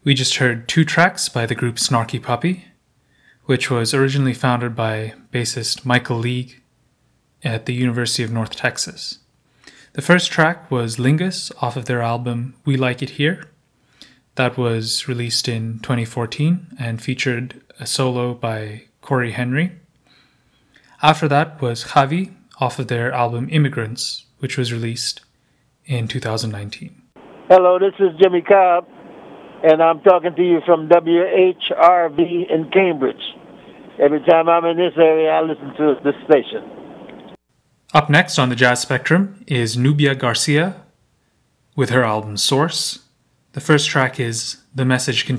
We just heard two tracks by the group Snarky Puppy, which was originally founded by bassist Michael League at the University of North Texas. The first track was Lingus off of their album We Like It Here. That was released in 2014 and featured a solo by Corey Henry. After that was Javi off of their album Immigrants, which was released in 2019. Hello, this is Jimmy Cobb, and I'm talking to you from WHRV in Cambridge. Every time I'm in this area, I listen to this station. Up next on the Jazz Spectrum is Nubia Garcia with her album Source. The first track is The Message Continues.